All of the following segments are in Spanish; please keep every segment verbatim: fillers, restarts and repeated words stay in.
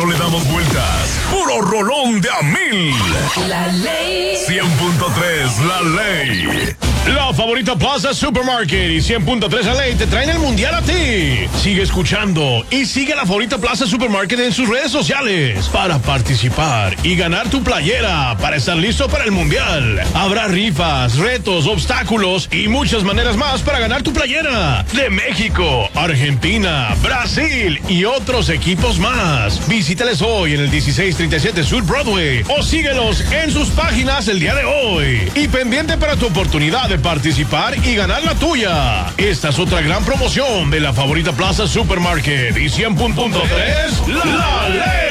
no le damos vueltas. Puro rolón de a mil. La ley. cien punto tres, la ley. La favorita Plaza Supermarket y cien punto tres La Ley te traen el mundial a ti. Sigue escuchando y sigue la favorita Plaza Supermarket en sus redes sociales para participar y ganar tu playera para estar listo para el mundial. Habrá rifas, retos, obstáculos y muchas maneras más para ganar tu playera. De México, Argentina, Brasil y otros equipos más. Visítales hoy en el dieciséis treinta y siete Sur Broadway o síguelos en sus páginas el día de hoy. Y pendiente para tu oportunidad de participar y ganar la tuya. Esta es otra gran promoción de la favorita Plaza Supermarket y cien punto tres La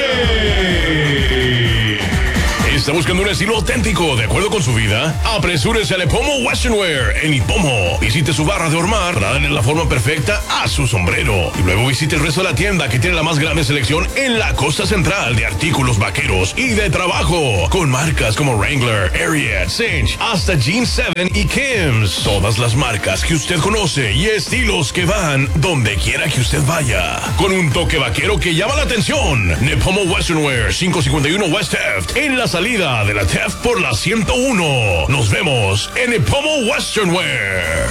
Ley. ¿Está buscando un estilo auténtico de acuerdo con su vida? Apresúrese a Nipomo Western Wear en Nipomo. Visite su barra de hormar para darle la forma perfecta a su sombrero. Y luego visite el resto de la tienda que tiene la más grande selección en la costa central de artículos vaqueros y de trabajo. Con marcas como Wrangler, Ariat, Cinch, hasta Jean siete y Kim's. Todas las marcas que usted conoce y estilos que van donde quiera que usted vaya. Con un toque vaquero que llama la atención. Nipomo Western Wear, quinientos cincuenta y uno West Taft. En la salida de la Taft por la ciento uno. Nos vemos en Nipomo Western Wear.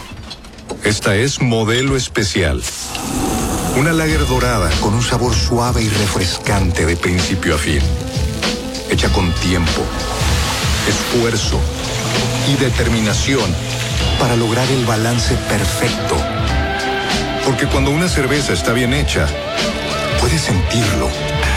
Esta es Modelo Especial. Una lager dorada con un sabor suave y refrescante de principio a fin. Hecha con tiempo, esfuerzo y determinación para lograr el balance perfecto. Porque cuando una cerveza está bien hecha, puedes sentirlo.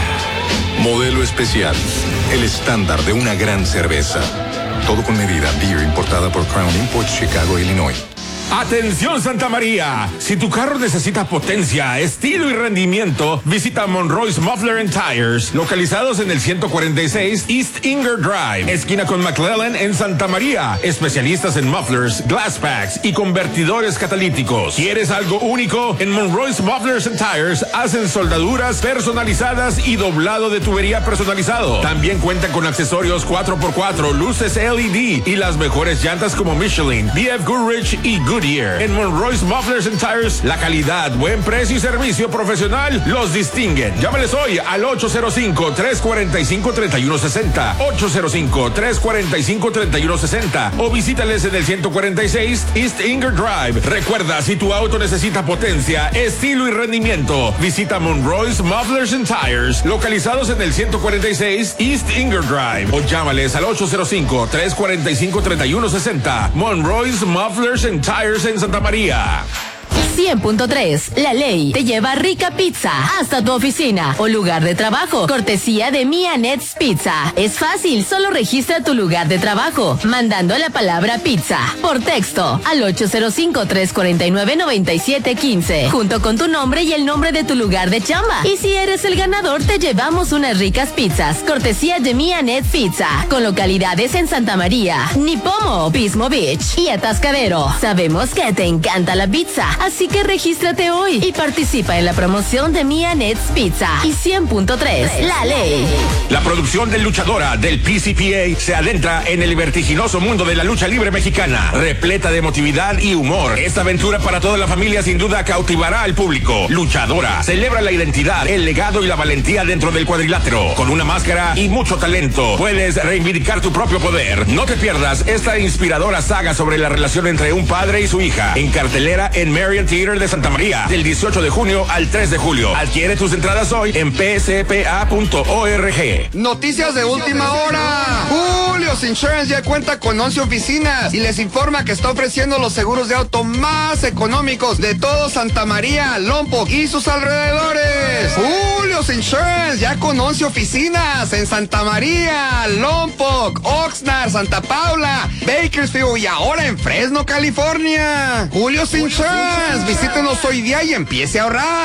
Modelo Especial, el estándar de una gran cerveza. Todo con medida. Beer importada por Crown Imports, Chicago, Illinois. ¡Atención, Santa María! Si tu carro necesita potencia, estilo y rendimiento, visita Monroy's Muffler and Tires, localizados en el ciento cuarenta y seis East Inger Drive, esquina con McClellan en Santa María. Especialistas en mufflers, glass packs y convertidores catalíticos. ¿Quieres algo único? En Monroy's Mufflers and Tires hacen soldaduras personalizadas y doblado de tubería personalizado. También cuentan con accesorios cuatro por cuatro, luces L E D y las mejores llantas como Michelin, B F Goodrich y Goodyear. En Monroy's Mufflers and Tires, la calidad, buen precio y servicio profesional los distinguen. Llámales hoy al ocho cero cinco, tres cuatro cinco, tres uno seis cero, ocho cero cinco, tres cuatro cinco, tres uno seis cero o visítales en el ciento cuarenta y seis East Inger Drive. Recuerda, si tu auto necesita potencia, estilo y rendimiento, visita Monroy's Mufflers and Tires, localizados en el ciento cuarenta y seis East Inger Drive, o llámales al ocho cero cinco, tres cuatro cinco, tres uno seis cero. Monroy's Mufflers and Tires en Santa María. cien punto tres La Ley te lleva rica pizza hasta tu oficina o lugar de trabajo. Cortesía de Mia Nets Pizza. Es fácil, solo registra tu lugar de trabajo mandando la palabra pizza por texto al ocho cero cinco, tres cuatro nueve, nueve siete uno cinco junto con tu nombre y el nombre de tu lugar de chamba. Y si eres el ganador, te llevamos unas ricas pizzas. Cortesía de Mia Nets Pizza con localidades en Santa María, Nipomo, Pismo Beach y Atascadero. Sabemos que te encanta la pizza, así que regístrate hoy y participa en la promoción de Mia Nets Pizza y cien punto tres La Ley. La producción de Luchadora del P C P A se adentra en el vertiginoso mundo de la lucha libre mexicana, repleta de emotividad y humor. Esta aventura para toda la familia sin duda cautivará al público. Luchadora celebra la identidad, el legado y la valentía dentro del cuadrilátero. Con una máscara y mucho talento, puedes reivindicar tu propio poder. No te pierdas esta inspiradora saga sobre la relación entre un padre y su hija, en cartelera en Marion Theater de Santa María, del dieciocho de junio al tres de julio. Adquiere tus entradas hoy en p s p a punto org. Noticias de última hora. Julio's Insurance ya cuenta con once oficinas y les informa que está ofreciendo los seguros de auto más económicos de todo Santa María, Lompoc y sus alrededores. Julio's Insurance ya con once oficinas en Santa María, Lompoc, Oxnard, Santa Paula, Bakersfield y ahora en Fresno, California. Julio's Insurance, visítenos hoy día y empiece a ahorrar.